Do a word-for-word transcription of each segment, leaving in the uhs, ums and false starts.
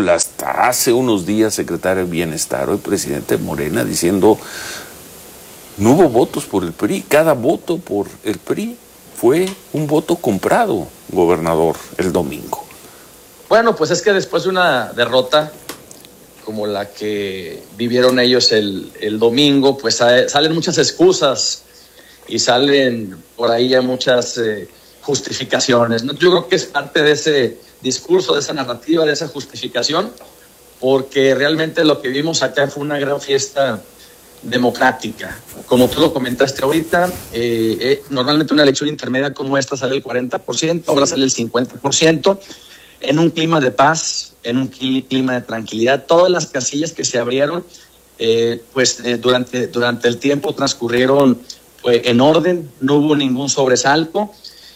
el hasta hace unos días secretario de Bienestar, hoy presidente de Morena, diciendo no hubo votos por el P R I, cada voto por el P R I fue un voto comprado, gobernador, el domingo. Bueno, pues es que después de una derrota como la que vivieron ellos el, el domingo, pues salen muchas excusas y salen por ahí ya muchas eh, justificaciones, ¿no? Yo creo que es parte de ese discurso, de esa narrativa, de esa justificación, porque realmente lo que vimos acá fue una gran fiesta democrática. Como tú lo comentaste ahorita, eh, eh, normalmente una elección intermedia como esta sale el cuarenta por ciento, ahora sale el cincuenta por ciento, en un clima de paz, en un clima de tranquilidad. Todas las casillas que se abrieron, eh, pues eh, durante, durante el tiempo transcurrieron pues, en orden, no hubo ningún sobresalto.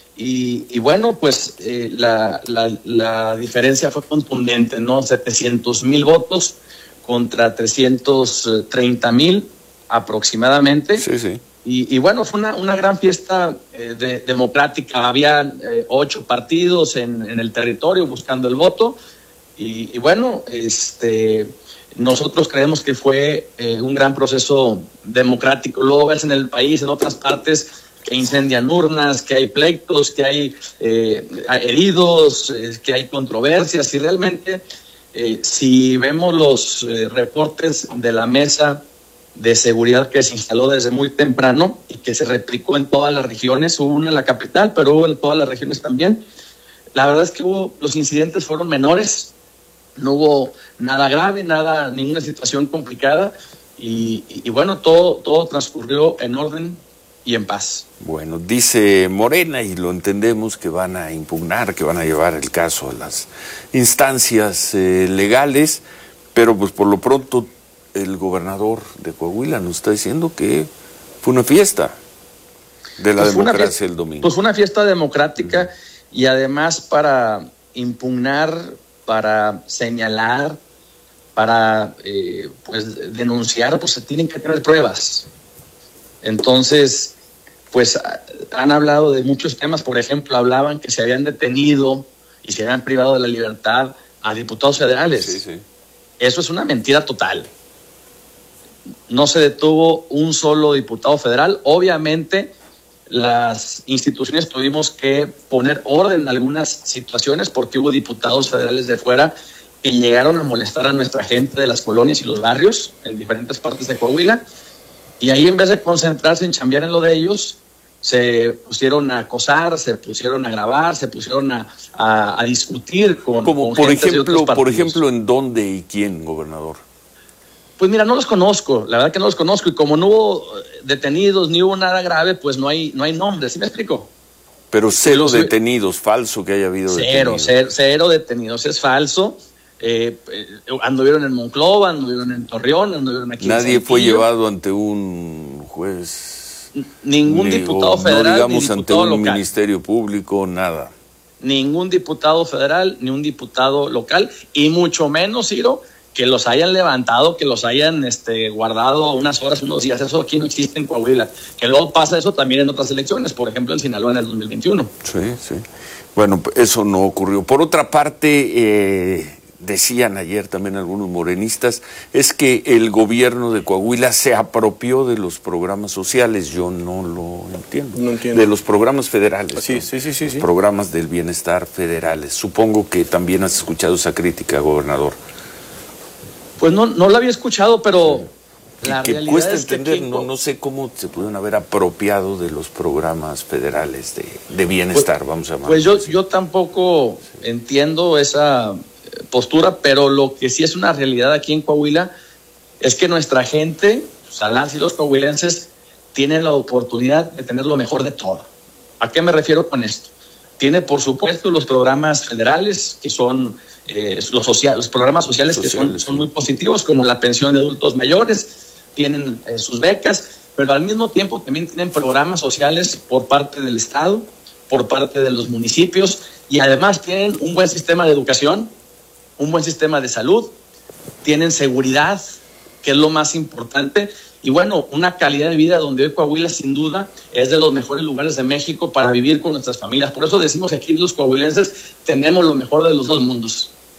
Y, y bueno, pues eh, la, la, la diferencia fue contundente, ¿no? setecientos mil votos contra trescientos treinta mil aproximadamente. Sí, sí. Y, y bueno, fue una, una gran fiesta eh, de, democrática. Había eh, ocho partidos en, en el territorio buscando el voto. Y, y bueno, este, nosotros creemos que fue eh, un gran proceso democrático. Luego ves en el país, en otras partes, que incendian urnas, que hay pleitos, que hay eh, heridos, eh, que hay controversias. Y realmente, eh, si vemos los eh, reportes de la mesa de seguridad que se instaló desde muy temprano y que se replicó en todas las regiones, hubo una en la capital, pero hubo en todas las regiones también. La verdad es que hubo, los incidentes fueron menores, no hubo nada grave, nada, ninguna situación complicada y, y, y bueno, todo, todo transcurrió en orden y en paz. Bueno, dice Morena, y lo entendemos, que van a impugnar, que van a llevar el caso a las instancias eh, legales, pero pues por lo pronto el gobernador de Coahuila nos está diciendo que fue una fiesta de la pues democracia fiesta, el domingo. Pues fue una fiesta democrática uh-huh. Y además para impugnar, para señalar, para eh, pues denunciar, pues se tienen que tener pruebas. Entonces, pues han hablado de muchos temas. Por ejemplo, hablaban que se habían detenido y se habían privado de la libertad a diputados federales. Sí, sí. Eso es una mentira total. No se detuvo un solo diputado federal. Obviamente, las instituciones tuvimos que poner orden en algunas situaciones porque hubo diputados federales de fuera que llegaron a molestar a nuestra gente de las colonias y los barrios en diferentes partes de Coahuila. Y ahí, en vez de concentrarse en chambear en lo de ellos, se pusieron a acosar, se pusieron a grabar, se pusieron a, a, a discutir con, Como con por gentes de ejemplo, otros partidos. Por ejemplo, ¿en dónde y quién, gobernador? Pues mira, no los conozco, la verdad que no los conozco, y como no hubo detenidos ni hubo nada grave, pues no hay, no hay nombres, ¿sí me explico? Pero cero detenidos, falso que haya habido cero, detenidos. Cero, cero detenidos, es falso. Eh, eh, anduvieron en Monclova, anduvieron en Torreón, anduvieron aquí. Nadie fue llevado ante un juez. Ningún ni, diputado o, federal, no digamos ni ante diputado un local. ministerio público, nada. Ningún diputado federal, ni un diputado local, y mucho menos, Ciro, que los hayan levantado, que los hayan este, guardado unas horas, unos días. Eso aquí no existe en Coahuila. Que luego pasa eso también en otras elecciones, por ejemplo en Sinaloa en el dos mil veintiuno. Sí, sí. Bueno, eso no ocurrió. Por otra parte, eh, decían ayer también algunos morenistas, es que el gobierno de Coahuila se apropió de los programas sociales. Yo no lo entiendo. No entiendo. De los programas federales. Sí, ¿no? sí, sí, sí, sí. Programas del bienestar federales. Supongo que también has escuchado esa crítica, gobernador. Pues no, no la había escuchado, pero sí. La que realidad cuesta es entender, que aquí, no, no sé cómo se pudieron haber apropiado de los programas federales de, de bienestar, pues, vamos a llamarlo. Pues yo, yo tampoco sí. entiendo esa postura, pero lo que sí es una realidad aquí en Coahuila es que nuestra gente, o sea, las y los coahuilenses, tienen la oportunidad de tener lo mejor de todo. ¿A qué me refiero con esto? Tiene, por supuesto, los programas federales, que son eh, los, social, los programas sociales, sociales que son, sí. son muy positivos, como la pensión de adultos mayores, tienen eh, sus becas, pero al mismo tiempo también tienen programas sociales por parte del Estado, por parte de los municipios, y además tienen un buen sistema de educación, un buen sistema de salud, tienen seguridad, que es lo más importante, y bueno, una calidad de vida donde hoy Coahuila sin duda es de los mejores lugares de México para vivir con nuestras familias. Por eso decimos que aquí los coahuilenses tenemos lo mejor de los dos mundos.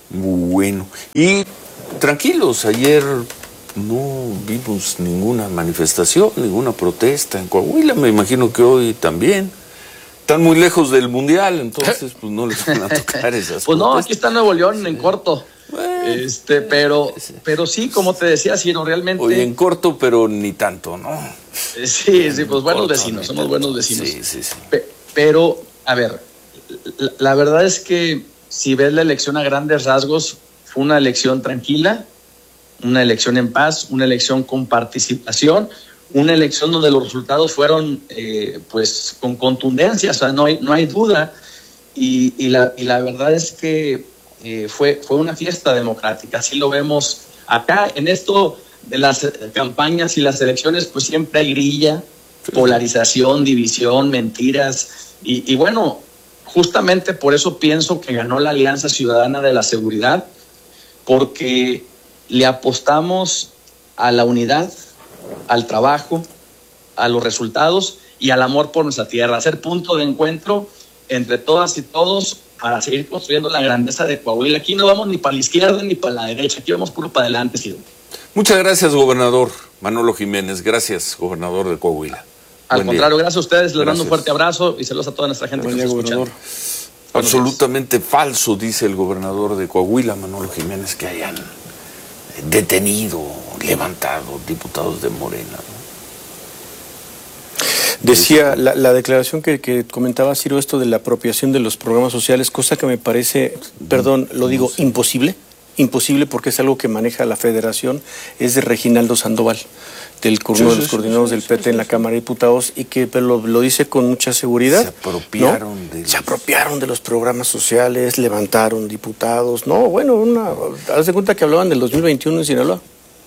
Bueno, y tranquilos, ayer no vimos ninguna manifestación, ninguna protesta en Coahuila, me imagino que hoy también. Están muy lejos del Mundial, entonces pues no les van a tocar esas Pues protestas. no, aquí está Nuevo León en corto. Bueno, este, pero, pero sí, como te decía, sí, no, realmente. Oye, en corto, pero ni tanto, ¿no? Sí, sí, pues buenos vecinos, somos buenos vecinos. Sí, sí, sí. Pe- pero, a ver, la, la verdad es que si ves la elección a grandes rasgos, fue una elección tranquila, una elección en paz, una elección con participación, una elección donde los resultados fueron, eh, pues, con contundencia, o sea, no hay, no hay duda. Y, y, la, y la verdad es que eh, fue, fue una fiesta democrática, así lo vemos acá. En esto de las campañas y las elecciones, pues siempre hay grilla, polarización, división, mentiras. Y, y bueno, justamente por eso pienso que ganó la Alianza Ciudadana de la Seguridad, porque le apostamos a la unidad, al trabajo, a los resultados y al amor por nuestra tierra, hacer punto de encuentro entre todas y todos para seguir construyendo la grandeza de Coahuila. Aquí no vamos ni para la izquierda ni para la derecha, aquí vamos puro para adelante, sí. Muchas gracias, gobernador Manolo Jiménez. Gracias, gobernador de Coahuila. Al Buen contrario, día. gracias a ustedes, les Gracias. mando un fuerte abrazo y saludos a toda nuestra gente Buen que día, nos está gobernador. escuchando. Absolutamente falso, dice el gobernador de Coahuila, Manolo Jiménez, que hayan detenido, levantado diputados de Morena, ¿no? Decía la, la declaración que, que comentaba Ciro, esto de la apropiación de los programas sociales, cosa que me parece, perdón, lo digo, imposible, imposible porque es algo que maneja la federación, es de Reginaldo Sandoval, del uno Sí, de sí, los sí, coordinadores sí, del sí, P T sí, en la sí. Cámara de Diputados y que pero lo, lo dice con mucha seguridad. Se apropiaron ¿no? de Se los- apropiaron de los programas sociales, levantaron diputados, no, bueno, una, haz de cuenta que hablaban del dos mil veintiuno en Sinaloa.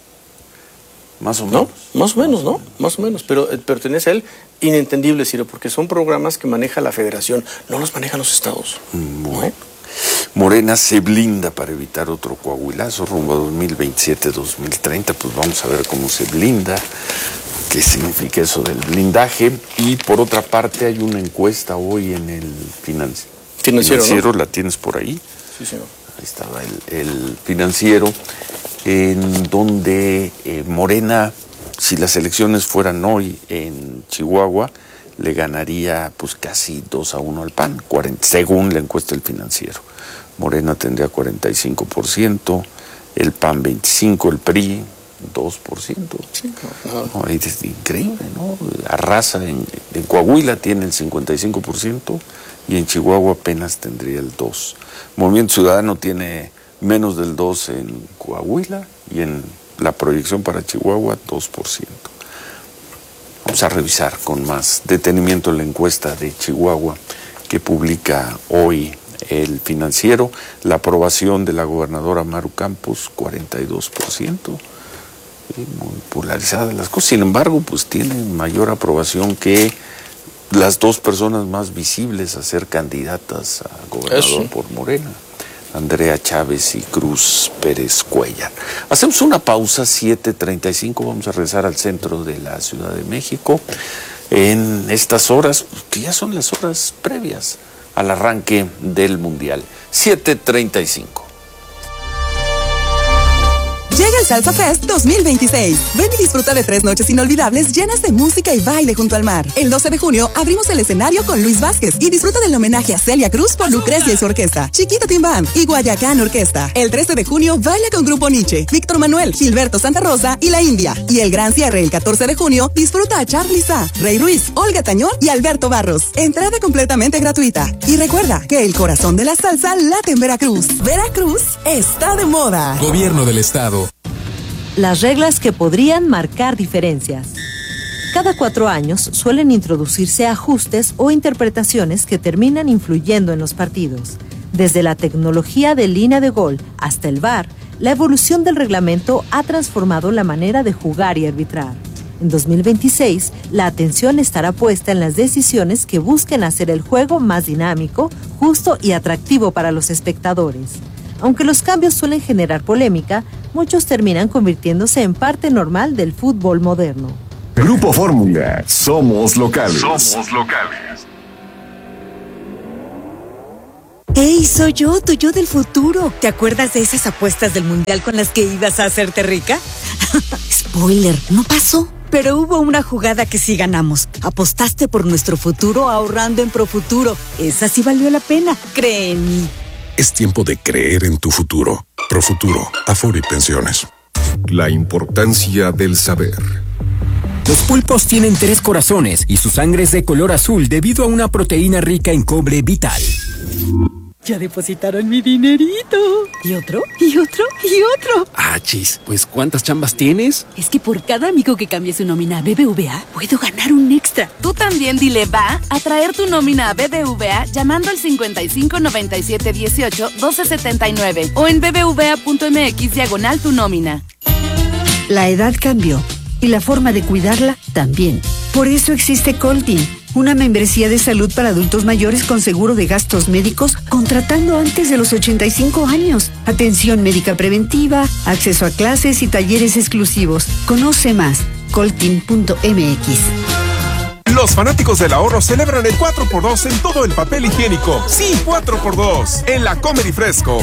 Más o ¿No? menos. Más o menos, ¿no? Más o menos, pero eh, pertenece a él, inentendible, Ciro, porque son programas que maneja la federación, no los manejan los estados. Bueno. Morena se blinda para evitar otro coahuilazo rumbo a dos mil veintisiete dos mil treinta, pues vamos a ver cómo se blinda, qué significa eso del blindaje. Y por otra parte hay una encuesta hoy en el financi- Financiero, financiero, ¿la tienes por ahí? Sí, señor. Ahí estaba el, el financiero, en donde eh, Morena, si las elecciones fueran hoy en Chihuahua, le ganaría pues casi dos a uno al P A N, cuarenta, según la encuesta del financiero. Morena tendría cuarenta y cinco por ciento, el P A N veinticinco por ciento, el P R I dos por ciento. Sí, no, no. No, es increíble, ¿no? Arrasa, en, en Coahuila tiene el cincuenta y cinco por ciento y en Chihuahua apenas tendría el dos por ciento. Movimiento Ciudadano tiene menos del dos por ciento en Coahuila y en la proyección para Chihuahua dos por ciento. Vamos a revisar con más detenimiento la encuesta de Chihuahua que publica hoy el financiero. La aprobación de la gobernadora Maru Campos, cuarenta y dos por ciento. Muy polarizadas las cosas. Sin embargo, pues tiene mayor aprobación que las dos personas más visibles a ser candidatas a gobernador Eso. por Morena, Andrea Chávez y Cruz Pérez Cuellar. Hacemos una pausa, siete treinta y cinco, vamos a regresar al centro de la Ciudad de México en estas horas, que ya son las horas previas al arranque del Mundial. siete treinta y cinco. Llega el Salsa Fest dos mil veintiséis. Ven y disfruta de tres noches inolvidables llenas de música y baile junto al mar. El doce de junio abrimos el escenario con Luis Vázquez y disfruta del homenaje a Celia Cruz por Lucrecia y su orquesta, Chiquita Team Band y Guayacán Orquesta. El trece de junio baila con Grupo Nietzsche, Víctor Manuel, Gilberto Santa Rosa y La India. Y el gran cierre el catorce de junio disfruta a Charly Sá, Rey Ruiz, Olga Tañón y Alberto Barros. Entrada completamente gratuita. Y recuerda que el corazón de la salsa late en Veracruz. Veracruz está de moda. Gobierno del Estado. Las reglas que podrían marcar diferencias. Cada cuatro años suelen introducirse ajustes o interpretaciones que terminan influyendo en los partidos. Desde la tecnología de línea de gol hasta el V A R, la evolución del reglamento ha transformado la manera de jugar y arbitrar. En dos mil veintiséis, la atención estará puesta en las decisiones que busquen hacer el juego más dinámico, justo y atractivo para los espectadores. Aunque los cambios suelen generar polémica, muchos terminan convirtiéndose en parte normal del fútbol moderno. Grupo Fórmula, somos locales. Somos locales. ¡Hey, soy yo, tu yo del futuro! ¿Te acuerdas de esas apuestas del mundial con las que ibas a hacerte rica? Spoiler, no pasó. Pero hubo una jugada que sí ganamos. Apostaste por nuestro futuro ahorrando en Profuturo. Esa sí valió la pena, cree en mí. Es tiempo de creer en tu futuro. Profuturo, Afore y Pensiones. La importancia del saber. Los pulpos tienen tres corazones y su sangre es de color azul debido a una proteína rica en cobre vital. Ya depositaron mi dinerito. ¿Y otro? ¿Y otro? ¿Y otro? Ah, chis, pues ¿cuántas chambas tienes? Es que por cada amigo que cambie su nómina a B B V A, puedo ganar un extra. Tú también dile va a traer tu nómina a B B V A llamando al cincuenta y cinco noventa y siete dieciocho doce setenta y nueve o en bbva.mx diagonal tu nómina. La edad cambió y la forma de cuidarla también. Por eso existe Coltin, una membresía de salud para adultos mayores con seguro de gastos médicos contratando antes de los ochenta y cinco años. Atención médica preventiva, acceso a clases y talleres exclusivos. Conoce más, coltin punto m x. Los fanáticos del ahorro celebran el cuatro por dos en todo el papel higiénico. Sí, cuatro por dos en la Comer y Fresco.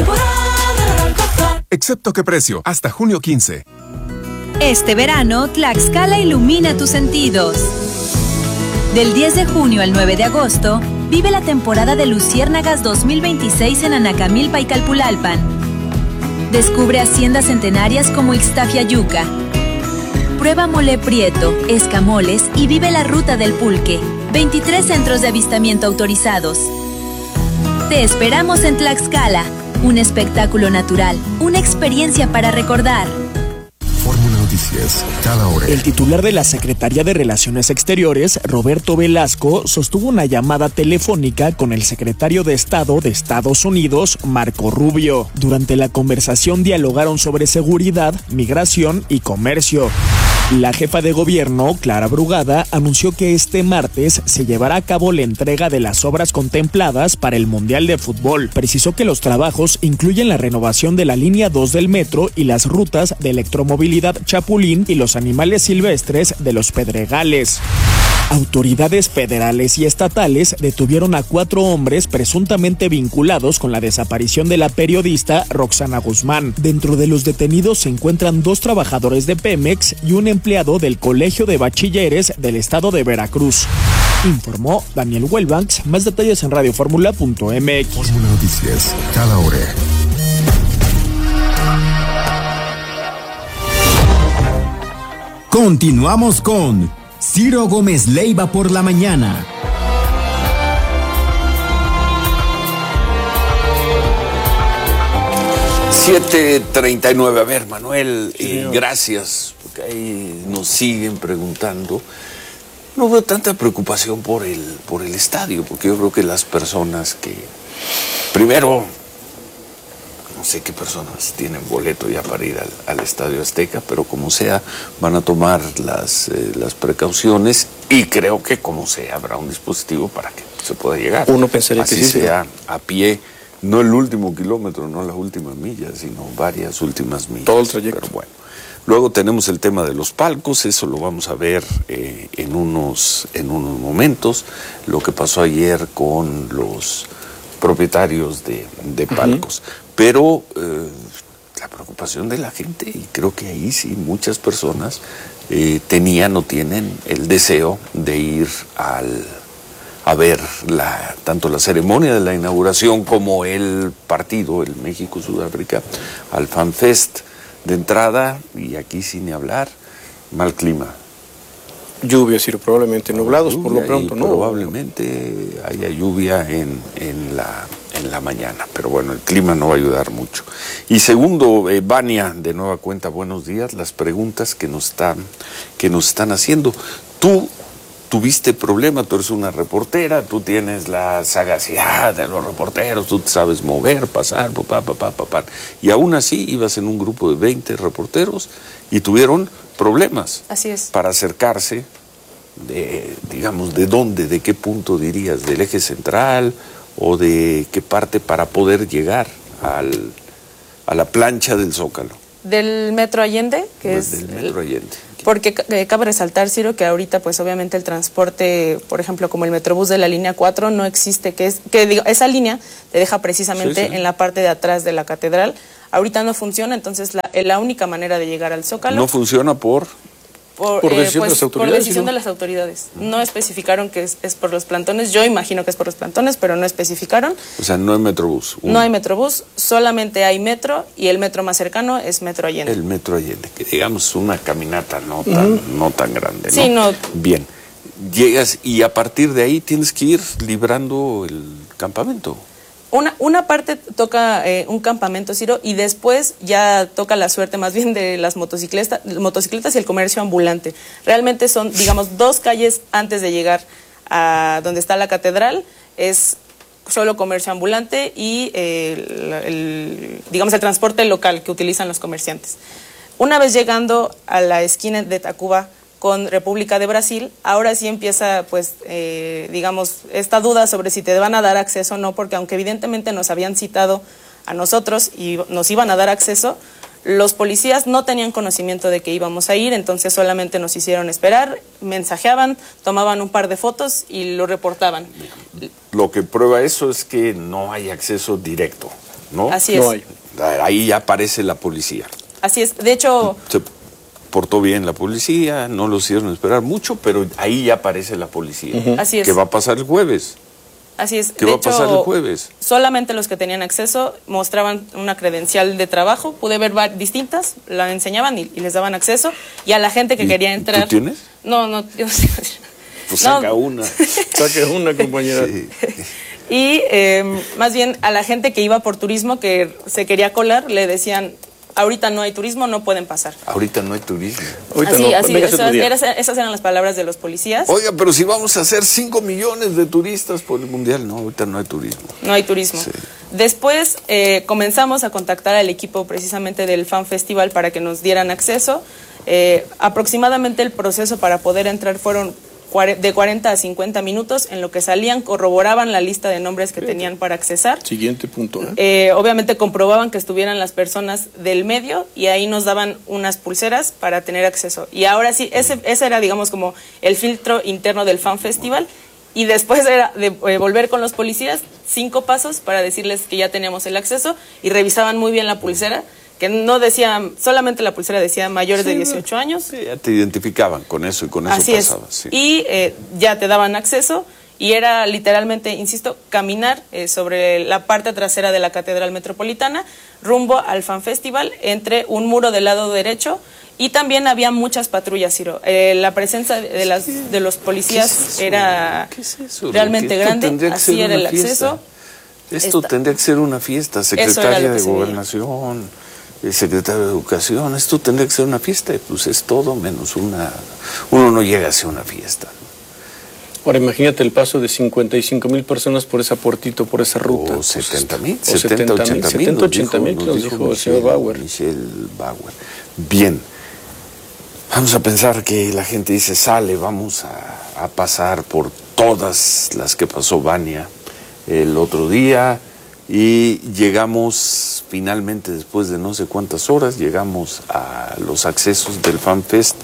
Excepto que precio, hasta junio quince. Este verano, Tlaxcala ilumina tus sentidos. Del diez de junio al nueve de agosto, vive la temporada de Luciérnagas dos mil veintiséis en Anacamilpa y Calpulalpan. Descubre haciendas centenarias como Ixtafiayuca. Prueba mole prieto, escamoles y vive la ruta del pulque. veintitrés centros de avistamiento autorizados. Te esperamos en Tlaxcala. Un espectáculo natural, una experiencia para recordar. Fórmula Noticias, cada hora. El titular de la Secretaría de Relaciones Exteriores, Roberto Velasco, sostuvo una llamada telefónica con el secretario de Estado de Estados Unidos, Marco Rubio. Durante la conversación dialogaron sobre seguridad, migración y comercio. La jefa de gobierno, Clara Brugada, anunció que este martes se llevará a cabo la entrega de las obras contempladas para el Mundial de Fútbol. Precisó que los trabajos incluyen la renovación de la línea dos del metro y las rutas de electromovilidad Chapulín y los animales silvestres de los Pedregales. Autoridades federales y estatales detuvieron a cuatro hombres presuntamente vinculados con la desaparición de la periodista Roxana Guzmán. Dentro de los detenidos se encuentran dos trabajadores de Pemex y un empleado del Colegio de Bachilleres del estado de Veracruz. Informó Daniel Huelbanks. Más detalles en radio fórmula punto m x. Fórmula Noticias, cada hora. Continuamos con Ciro Gómez Leiva por la mañana. siete treinta y nueve. A ver, Manuel, eh, gracias, porque ahí nos siguen preguntando. No veo tanta preocupación por el, por el estadio, porque yo creo que las personas que, primero, no sé qué personas tienen boleto ya para ir al, al Estadio Azteca, pero como sea, van a tomar las, eh, las precauciones y creo que como sea habrá un dispositivo para que se pueda llegar. Uno pensaría Así que sí, sea a pie. No el último kilómetro, no las últimas millas, sino varias últimas millas. Todo el trayecto. Pero bueno. Luego tenemos el tema de los palcos, eso lo vamos a ver eh, en, unos, en unos momentos. Lo que pasó ayer con los propietarios de, de palcos. Uh-huh. Pero eh, la preocupación de la gente, y creo que ahí sí muchas personas eh, tenían o tienen el deseo de ir al... a ver la, tanto la ceremonia de la inauguración como el partido, el México-Sudáfrica, al FanFest. De entrada, y aquí sin ni hablar, mal clima. Lluvia, sí, probablemente nublados por lo pronto, ¿no? Probablemente haya lluvia en, en, la, en la mañana, pero bueno, el clima no va a ayudar mucho. Y segundo, eh, Vania, de nueva cuenta, buenos días, las preguntas que nos están, que nos están haciendo. Tú tuviste problema, tú eres una reportera, tú tienes la sagacidad de los reporteros, tú te sabes mover, pasar, papá, papá, papá. Y aún así ibas en un grupo de veinte reporteros y tuvieron problemas. Así es. Para acercarse, de, digamos, ¿de dónde, de qué punto dirías? ¿Del eje central o de qué parte para poder llegar al, a la plancha del Zócalo? Del Metro Allende, que Pues es... del Metro Allende. Porque eh, cabe resaltar, Ciro, que ahorita pues obviamente el transporte, por ejemplo, como el Metrobús de la línea cuatro no existe, que es que digo, esa línea te deja precisamente Sí, sí. en la parte de atrás de la catedral. Ahorita no funciona, entonces la, la única manera de llegar al Zócalo... No funciona por... Por, Por eh, decisión pues, de las autoridades, por decisión ¿no? de las autoridades. No especificaron que es, es por los plantones. Yo imagino que es por los plantones, pero no especificaron. O sea, no hay Metrobús. No hay Metrobús, solamente hay metro y el metro más cercano es Metro Allende. El Metro Allende, que digamos una caminata no tan, Ujú. no tan grande, ¿no? Sí, no. Bien. Llegas y a partir de ahí tienes que ir librando el campamento. Una, una parte toca eh, un campamento, Ciro, y después ya toca la suerte más bien de las motocicletas, motocicletas y el comercio ambulante. Realmente son, digamos, dos calles antes de llegar a donde está la catedral, es solo comercio ambulante y eh, el, el, digamos, el transporte local que utilizan los comerciantes. Una vez llegando a la esquina de Tacuba con República de Brasil, ahora sí empieza, pues, eh, digamos, esta duda sobre si te van a dar acceso o no, porque aunque evidentemente nos habían citado a nosotros y nos iban a dar acceso, los policías no tenían conocimiento de que íbamos a ir, entonces solamente nos hicieron esperar, mensajeaban, tomaban un par de fotos y lo reportaban. Lo que prueba eso es que no hay acceso directo, ¿no? Así es. No hay. Ahí ya aparece la policía. Así es. De hecho... Se portó bien la policía, no los hicieron esperar mucho, pero ahí ya aparece la policía. Uh-huh. Así es. ¿Qué va a pasar el jueves? Así es. ¿Qué de va hecho, a pasar el jueves? Solamente los que tenían acceso mostraban una credencial de trabajo. Pude ver var- distintas, la enseñaban y, y les daban acceso. Y a la gente que ¿Y quería entrar... ¿Tú tienes? No, no. Yo, Pues no. saca una. Saca una, compañera. Sí. Y eh, más bien a la gente que iba por turismo, que se quería colar, le decían, ahorita no hay turismo, no pueden pasar. Ahorita no hay turismo. Ahorita así, no, así, véngase esas, otro día. eras- esas eran las palabras de los policías. Oiga, pero si vamos a hacer cinco millones de turistas por el Mundial, no, ahorita no hay turismo. No hay turismo. Sí. Después eh, comenzamos a contactar al equipo precisamente del Fan Festival para que nos dieran acceso. Eh, aproximadamente el proceso para poder entrar fueron cuare- de cuarenta a cincuenta minutos, en lo que salían, corroboraban la lista de nombres que tenían para accesar. Siguiente punto. ¿eh? Eh, obviamente comprobaban que estuvieran las personas del medio y ahí nos daban unas pulseras para tener acceso. Y ahora sí, ese, ese era, digamos, como el filtro interno del Fan Festival. Y después era de eh, volver con los policías, cinco pasos para decirles que ya teníamos el acceso, y revisaban muy bien la pulsera, que no decía, solamente la pulsera decía mayores Sí, de dieciocho años. Sí, ya te identificaban con eso y con eso Así pasaba. es. Sí. Y eh, ya te daban acceso y era literalmente, insisto, caminar eh, sobre la parte trasera de la Catedral Metropolitana rumbo al Fan Festival entre un muro del lado derecho, y también había muchas patrullas, Ciro. Eh, la presencia de, las, de los policías ¿Qué es eso? era ¿Qué es eso? realmente Esto grande, tendría que así ser era el una fiesta. acceso. Esto Esta- tendría que ser una fiesta, Eso era secretaria lo que de se veía. Gobernación, el secretario de Educación, esto tendría que ser una fiesta, y pues es todo menos una... Uno no llega a ser una fiesta. Ahora imagínate el paso de cincuenta y cinco mil personas por esa puertito, por esa ruta. O setenta mil, O setenta, ochenta mil. setenta, ochenta mil, nos dijo el señor Bauer. Michelle Bauer. Bien. Vamos a pensar que la gente dice, sale, vamos a, a pasar por todas las que pasó Vania el otro día, y llegamos finalmente, después de no sé cuántas horas, llegamos a los accesos del FanFest.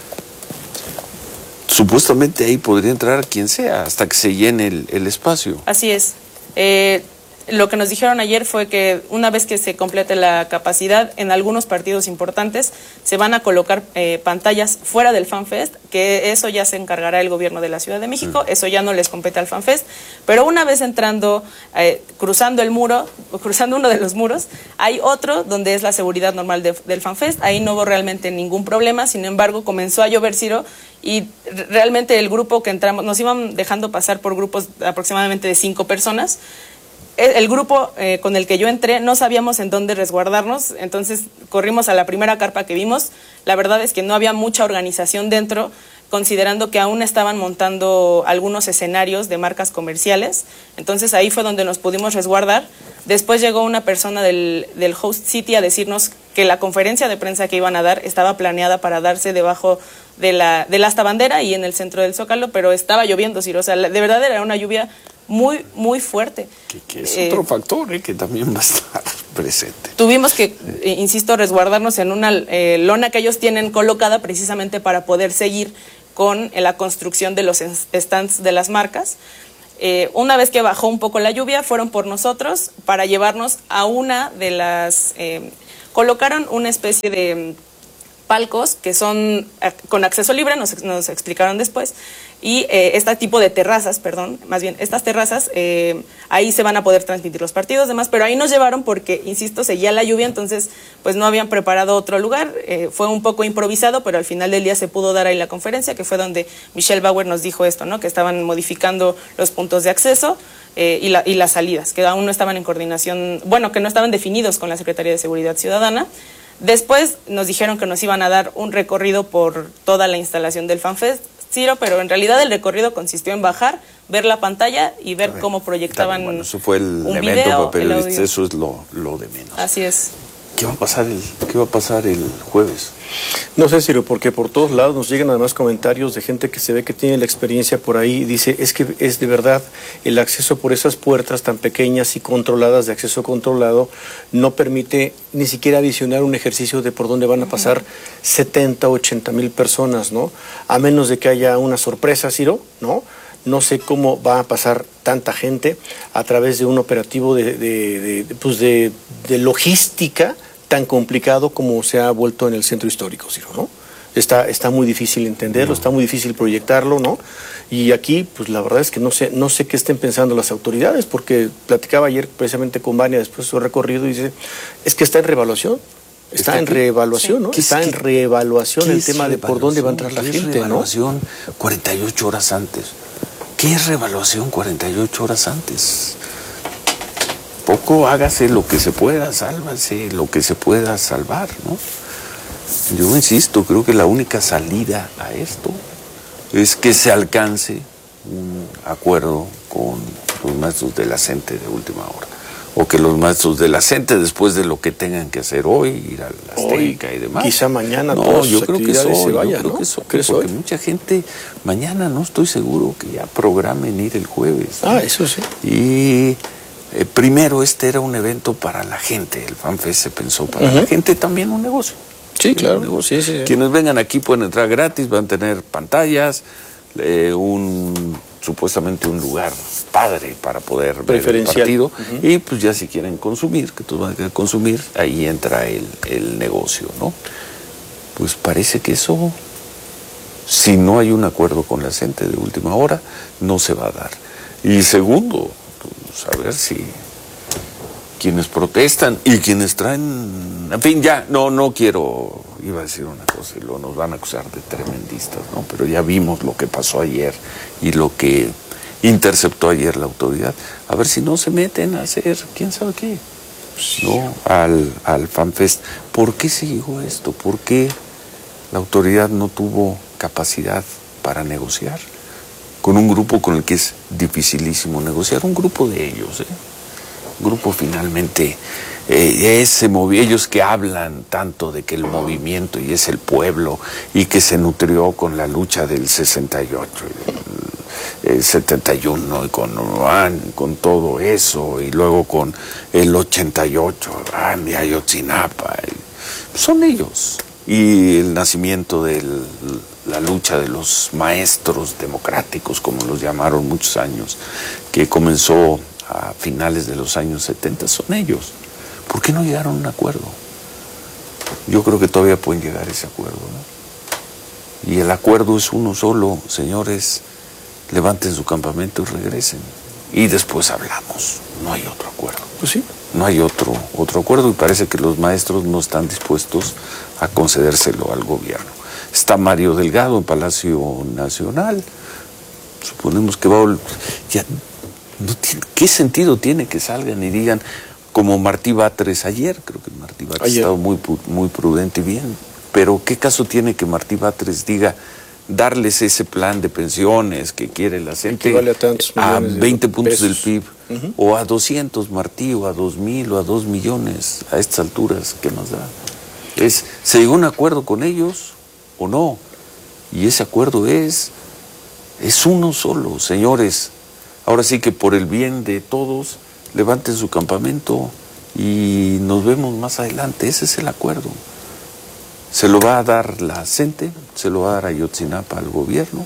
Supuestamente ahí podría entrar quien sea hasta que se llene el, el espacio. Así es. Eh, lo que nos dijeron ayer fue que una vez que se complete la capacidad, en algunos partidos importantes se van a colocar eh, pantallas fuera del FanFest, que eso ya se encargará el gobierno de la Ciudad de México, sí. Eso ya no les compete al FanFest, pero una vez entrando, eh, cruzando el muro, o cruzando uno de los muros, hay otro donde es la seguridad normal de, del FanFest. Ahí no hubo realmente ningún problema, sin embargo comenzó a llover, Ciro, y realmente el grupo que entramos, nos iban dejando pasar por grupos aproximadamente de cinco personas. El grupo eh, con el que yo entré no sabíamos en dónde resguardarnos, entonces corrimos a la primera carpa que vimos. La verdad es que no había mucha organización dentro, considerando que aún estaban montando algunos escenarios de marcas comerciales, entonces ahí fue donde nos pudimos resguardar. Después llegó una persona del, del Host City a decirnos que la conferencia de prensa que iban a dar estaba planeada para darse debajo de la del asta bandera y en el centro del Zócalo, pero estaba lloviendo, Ciro. O sea, la, de verdad era una lluvia muy, muy fuerte. Que, que es eh, otro factor, eh, que también va a estar presente. Tuvimos que, eh, insisto, resguardarnos en una eh, lona que ellos tienen colocada precisamente para poder seguir con eh, la construcción de los stands de las marcas. Eh, una vez que bajó un poco la lluvia, fueron por nosotros para llevarnos a una de las... Eh, colocaron una especie de palcos que son eh, con acceso libre, nos, nos explicaron después, y eh, este tipo de terrazas, perdón, más bien, estas terrazas, eh, ahí se van a poder transmitir los partidos, demás, pero ahí nos llevaron porque, insisto, seguía la lluvia, entonces pues no habían preparado otro lugar, eh, fue un poco improvisado, pero al final del día se pudo dar ahí la conferencia, que fue donde Michelle Bauer nos dijo esto, ¿no? Que estaban modificando los puntos de acceso eh, y, la, y las salidas, que aún no estaban en coordinación, bueno, que no estaban definidos con la Secretaría de Seguridad Ciudadana. Después nos dijeron que nos iban a dar un recorrido por toda la instalación del FanFest, Ciro, pero en realidad el recorrido consistió en bajar, ver la pantalla y ver cómo proyectaban bueno, eso fue el un evento, video, pero el eso es lo, lo de menos. Así es. ¿Qué va a pasar el, qué va a pasar el jueves? No sé, Ciro, porque por todos lados nos llegan además comentarios de gente que se ve que tiene la experiencia por ahí y dice, es que es de verdad el acceso por esas puertas tan pequeñas y controladas, de acceso controlado, no permite ni siquiera visionar un ejercicio de por dónde van a pasar uh-huh. setenta, ochenta mil personas, ¿no? A menos de que haya una sorpresa, Ciro, ¿no? No sé cómo va a pasar tanta gente a través de un operativo de, de, de, pues de, de logística tan complicado como se ha vuelto en el centro histórico, Ciro, ¿no? Está, está muy difícil entenderlo, está muy difícil proyectarlo, ¿no? Y aquí, pues la verdad es que no sé, no sé qué estén pensando las autoridades, porque platicaba ayer precisamente con Vania después de su recorrido y dice, es que está en reevaluación. Está en reevaluación, sí. ¿no? Está en reevaluación el tema de por dónde va a entrar la gente, ¿no? Reevaluación cuarenta y ocho horas antes. ¿Qué es reevaluación cuarenta y ocho horas antes? Poco hágase lo que se pueda, sálvase lo que se pueda salvar, ¿no? Yo insisto, creo que la única salida a esto es que se alcance un acuerdo con los maestros de la CENTE de última hora. O que los maestros de la CENTE, después de lo que tengan que hacer hoy, ir a la Azteca y demás. Quizá mañana no, todas yo sus creo que actividades eso, se vayan, yo creo ¿no? que eso, ¿Crees porque hoy? mucha gente mañana no estoy seguro que ya programen ir el jueves. Ah, ¿no? eso sí. Y eh, primero este era un evento para la gente, el FanFest se pensó para uh-huh. la gente, también un negocio. Sí, claro. Un negocio. Sí, sí, sí. Quienes vengan aquí pueden entrar gratis, van a tener pantallas, eh, un supuestamente un lugar padre para poder ver el partido uh-huh. y pues ya si quieren consumir, que todos van a querer consumir, ahí entra el, el negocio, ¿no? Pues parece que eso, si no hay un acuerdo con la CENTE de última hora, no se va a dar. Y segundo, pues a ver si quienes protestan y quienes traen, en fin, ya, no, no quiero, iba a decir una cosa y luego nos van a acusar de tremendistas, ¿no? Pero ya vimos lo que pasó ayer y lo que interceptó ayer la autoridad. A ver si no se meten a hacer, quién sabe qué, ¿no? Al, al FanFest. ¿Por qué se llegó a esto? ¿Por qué la autoridad no tuvo capacidad para negociar con un grupo con el que es dificilísimo negociar? Un grupo de ellos, ¿eh? Grupo finalmente, eh, ese movi- ellos que hablan tanto de que el movimiento y es el pueblo y que se nutrió con la lucha del sesenta y ocho, el, el setenta y uno y con, con todo eso y luego con el ochenta y ocho, y Ayotzinapa, y, son ellos. Y el nacimiento de la lucha de los maestros democráticos, como los llamaron muchos años, que comenzó a finales de los años setenta, son ellos. ¿Por qué no llegaron a un acuerdo? Yo creo que todavía pueden llegar a ese acuerdo, ¿no? Y el acuerdo es uno solo, señores, levanten su campamento y regresen. Y después hablamos, no hay otro acuerdo. Pues sí. No hay otro, otro acuerdo y parece que los maestros no están dispuestos a concedérselo al gobierno. Está Mario Delgado en Palacio Nacional, suponemos que va a volver. Ya, no tiene, ¿qué sentido tiene que salgan y digan, como Martí Batres ayer, creo que Martí Batres ha estado muy, muy prudente y bien, pero qué caso tiene que Martí Batres diga, darles ese plan de pensiones que quiere la gente vale a, a veinte puntos pesos. del P I B, uh-huh. o a doscientos, Martí, o a dos mil, o a dos millones, a estas alturas que nos da? Es, ¿se llegó a un acuerdo con ellos o no? Y ese acuerdo es, es uno solo, señores. ahora sí que por el bien de todos, levanten su campamento y nos vemos más adelante. Ese es el acuerdo. Se lo va a dar la CENTE, se lo va a dar a Ayotzinapa al gobierno.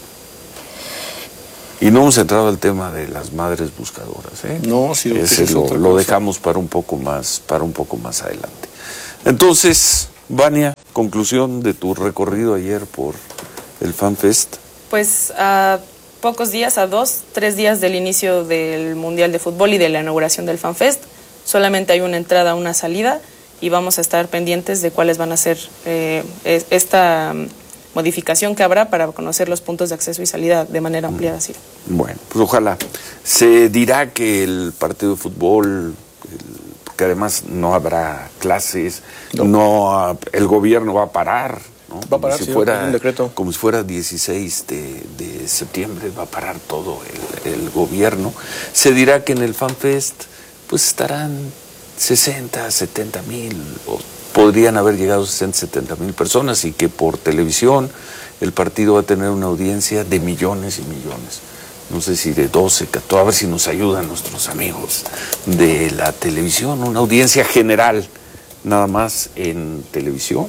Y no hemos entrado al tema de las madres buscadoras, ¿eh? No, sí, Ese es lo, lo dejamos para un poco más, para un poco más adelante. Entonces, Vania, conclusión de tu recorrido ayer por el FanFest. Pues a pocos días, a dos, tres días del inicio del Mundial de Fútbol y de la inauguración del FanFest, solamente hay una entrada, una salida, y vamos a estar pendientes de cuáles van a ser eh, esta modificación que habrá para conocer los puntos de acceso y salida de manera ampliada. Sí. Bueno, pues ojalá. Se dirá que el partido de fútbol, el, que además no habrá clases, no, no el gobierno va a parar, ¿no? Va a parar, como si sí, fuera, un decreto. Como si fuera dieciséis de, de septiembre, va a parar todo el, el gobierno. Se dirá que en el FanFest pues estarán sesenta, setenta mil, o podrían haber llegado sesenta, setenta mil personas, y que por televisión el partido va a tener una audiencia de millones y millones. No sé si de doce, catorce, a ver si nos ayudan nuestros amigos de la televisión, una audiencia general, nada más en televisión,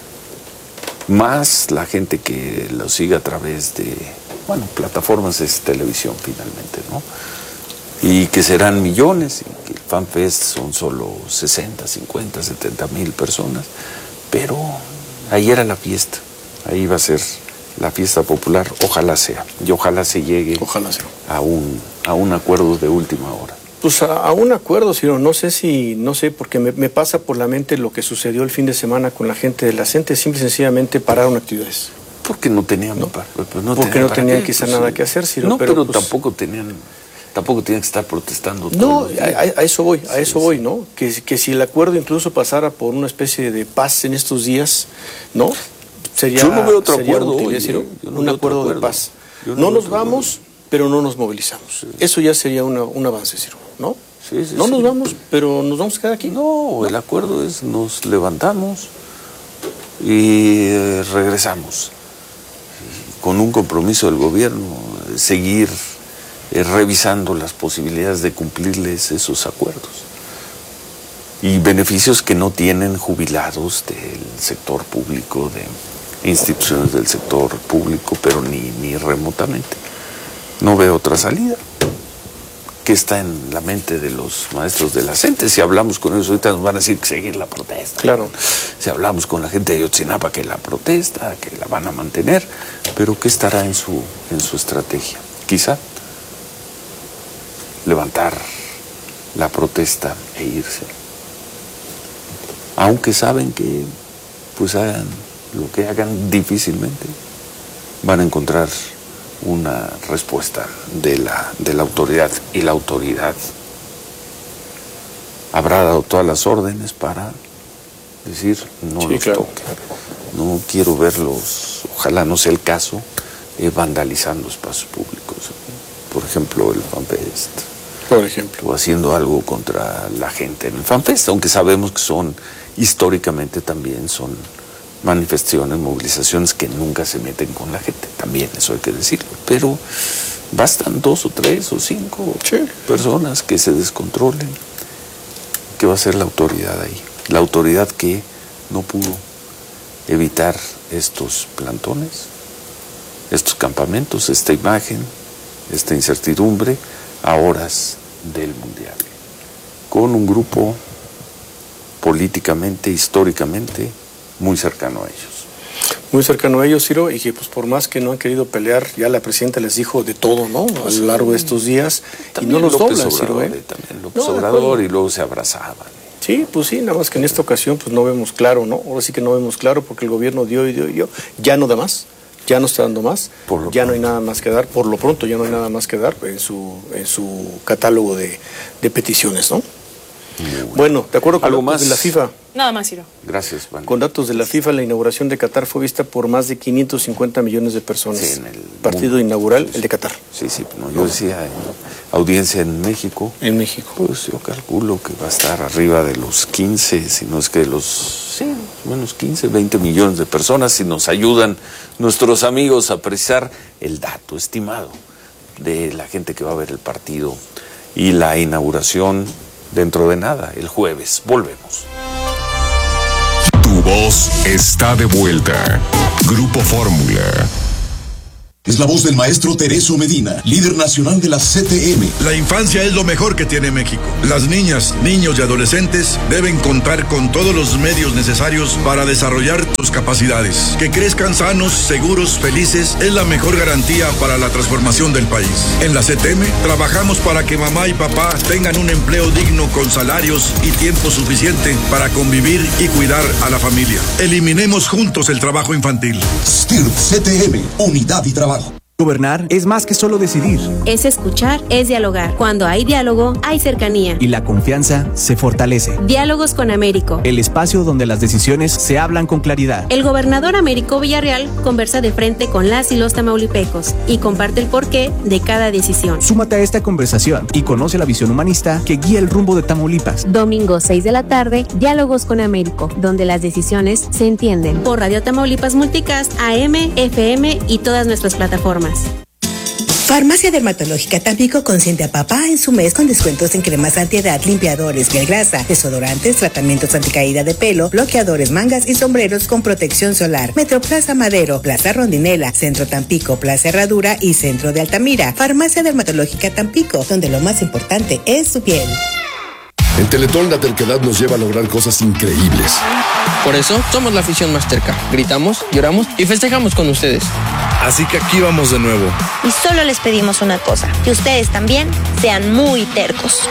más la gente que lo sigue a través de, bueno, plataformas es televisión finalmente, ¿no? Y que serán millones, y que el FanFest son solo sesenta, cincuenta, setenta mil personas, pero ahí era la fiesta, ahí va a ser la fiesta popular, ojalá sea, y ojalá se llegue ojalá sea. a un a un acuerdo de última hora. Pues a, a un acuerdo, Ciro, no sé si, no sé, porque me, me pasa por la mente lo que sucedió el fin de semana con la gente de la CENTE, simple y sencillamente pararon actividades. Porque no tenían, ¿no? Para, pues no porque tenían no tenían qué, quizá pues, nada que hacer, Ciro. No, pero, pero pues, tampoco tenían... Tampoco tienen que estar protestando. No, a, a eso voy, a eso sí, voy, ¿no? Que, que si el acuerdo incluso pasara por una especie de paz en estos días, ¿no? Sería, yo no veo otro acuerdo, útil, oye, ¿no? no un veo acuerdo, acuerdo de paz. No, no nos vamos, acuerdo. pero no nos movilizamos. Sí. Eso ya sería una, un avance, Ciro, ¿no? Sí, sí, no sí. nos vamos, pero nos vamos a quedar aquí. No, el acuerdo es nos levantamos y eh, regresamos. Con un compromiso del gobierno, seguir Eh, revisando las posibilidades de cumplirles esos acuerdos y beneficios que no tienen jubilados del sector público, de instituciones del sector público, pero ni, ni remotamente. No veo otra salida. ¿Qué está en la mente de los maestros de la CENTE? Si hablamos con ellos ahorita nos van a decir que seguir la protesta. Claro. Si hablamos con la gente de Ayotzinapa, que la protesta, que la van a mantener, pero ¿qué estará en su, en su estrategia? Quizá levantar la protesta e irse, aunque saben que pues hagan lo que hagan, difícilmente van a encontrar una respuesta de la, de la autoridad, y la autoridad habrá dado todas las órdenes para decir no sí, los claro, toque. Claro. No quiero verlos, ojalá no sea el caso, eh, vandalizando espacios públicos, por ejemplo el FanFest, por ejemplo, o haciendo algo contra la gente en el FanFest, aunque sabemos que son históricamente también son manifestaciones, movilizaciones que nunca se meten con la gente, también eso hay que decirlo, pero bastan dos o tres o cinco sí. personas que se descontrolen. ¿Qué va a hacer la autoridad ahí? La autoridad que no pudo evitar estos plantones, estos campamentos, esta imagen, esta incertidumbre a horas del Mundial, con un grupo políticamente, históricamente muy cercano a ellos. Muy cercano a ellos, Ciro, y que pues por más que no han querido pelear, ya la presidenta les dijo de todo, ¿no? A lo largo de estos días, también y no los López doblan, Obrador, Ciro, ¿eh? También López no, Obrador, y luego se abrazaban. Sí, pues sí, nada más que en esta ocasión pues no vemos claro, ¿no? Ahora sí que no vemos claro porque el gobierno dio y dio y dio, ya no da más. Ya no está dando más, ya no hay nada más que dar, por lo pronto ya no hay nada más que dar en su, en su catálogo de, de peticiones, ¿no? Bueno. bueno, de acuerdo con ¿Algo datos más? de la FIFA. Nada más, Ciro. Gracias, Vania. Con datos de la FIFA, la inauguración de Qatar fue vista por más de quinientos cincuenta millones de personas. Sí, en el partido mundo. inaugural, Sí, el de Qatar. Sí, sí, no, yo decía eh, audiencia en México. En México. Pues yo calculo que va a estar arriba de los quince, si no es que de los, sí, menos quince, veinte millones de personas, si nos ayudan nuestros amigos a precisar el dato estimado. de la gente que va a ver el partido y la inauguración dentro de nada, el jueves. Volvemos. Tu voz está de vuelta. Grupo Fórmula. Es la voz del maestro Tereso Medina, líder nacional de la C T M. La infancia es lo mejor que tiene México. Las niñas, niños y adolescentes deben contar con todos los medios necesarios para desarrollar sus capacidades. Que crezcan sanos, seguros, felices es la mejor garantía para la transformación del país. En la C T M trabajamos para que mamá y papá tengan un empleo digno con salarios y tiempo suficiente para convivir y cuidar a la familia. Eliminemos juntos el trabajo infantil. S T I R P C T M, unidad y trabajo. Gobernar es más que solo decidir. Es escuchar, es dialogar. Cuando hay diálogo, hay cercanía. Y la confianza se fortalece. Diálogos con Américo. El espacio donde las decisiones se hablan con claridad. El gobernador Américo Villarreal conversa de frente con las y los tamaulipecos y comparte el porqué de cada decisión. Súmate a esta conversación y conoce la visión humanista que guía el rumbo de Tamaulipas. Domingo seis de la tarde, Diálogos con Américo, donde las decisiones se entienden. Por Radio Tamaulipas Multicast, A M, F M y todas nuestras plataformas. Farmacia Dermatológica Tampico consiente a papá en su mes con descuentos en cremas antiedad, limpiadores, piel grasa, desodorantes, tratamientos anticaída de pelo, bloqueadores, mangas y sombreros con protección solar. Metro Plaza Madero, Plaza Rondinela, Centro Tampico, Plaza Herradura y Centro de Altamira. Farmacia Dermatológica Tampico, donde lo más importante es su piel. En Teletón la terquedad nos lleva a lograr cosas increíbles. Por eso somos la afición más terca. Gritamos, lloramos y festejamos con ustedes. Así que aquí vamos de nuevo. Y solo les pedimos una cosa, que ustedes también sean muy tercos.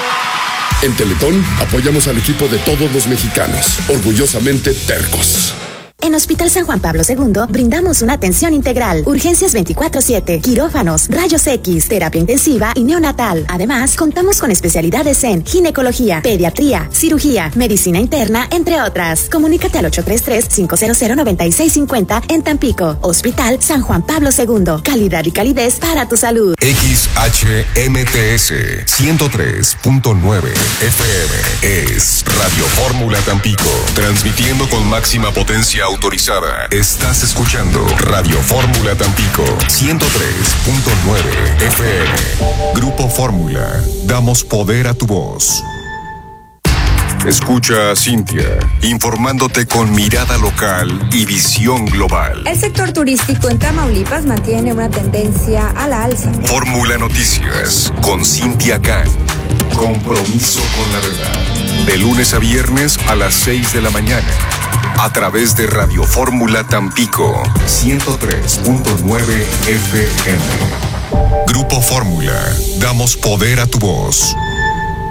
En Teletón apoyamos al equipo de todos los mexicanos, orgullosamente tercos. En Hospital San Juan Pablo segundo brindamos una atención integral, urgencias veinticuatro siete, quirófanos, rayos X, terapia intensiva y neonatal. Además, contamos con especialidades en ginecología, pediatría, cirugía, medicina interna, entre otras. Comunícate al ocho tres tres, cinco cero cero, nueve seis cinco cero en Tampico. Hospital San Juan Pablo segundo. Calidad y calidez para tu salud. X H M T S ciento tres punto nueve F M es Radio Fórmula Tampico, transmitiendo con máxima potencia autorizada. Estás escuchando Radio Fórmula Tampico ciento tres punto nueve F M. Grupo Fórmula, damos poder a tu voz. Escucha a Cintia, informándote con mirada local y visión global. El sector turístico en Tamaulipas mantiene una tendencia a la alza. Fórmula Noticias con Cintia Can. Compromiso con la verdad. De lunes a viernes a las seis de la mañana. A través de Radio Fórmula Tampico ciento tres punto nueve F M. Grupo Fórmula, damos poder a tu voz.